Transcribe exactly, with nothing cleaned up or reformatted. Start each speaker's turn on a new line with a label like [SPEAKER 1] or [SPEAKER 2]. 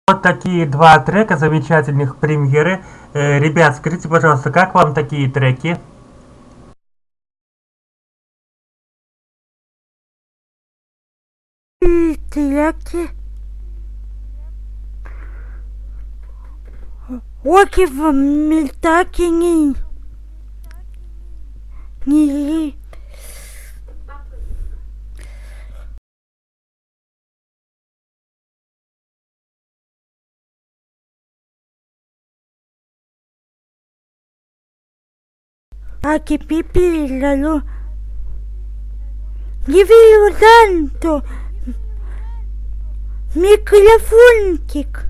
[SPEAKER 1] Вот такие два трека замечательных премьеры. Э, ребят, скажите, пожалуйста, как вам такие треки?
[SPEAKER 2] Треки. Оки в мельтаки не... не... Аки пипи лалу. Не вижу танto. Микрофончик.